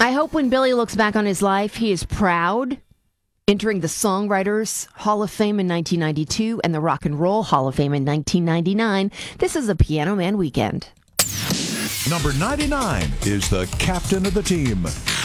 I hope when Billy looks back on his life, he is proud. Entering the Songwriters Hall of Fame in 1992 and the Rock and Roll Hall of Fame in 1999, this is a Piano Man Weekend. Number 99 is the captain of the team,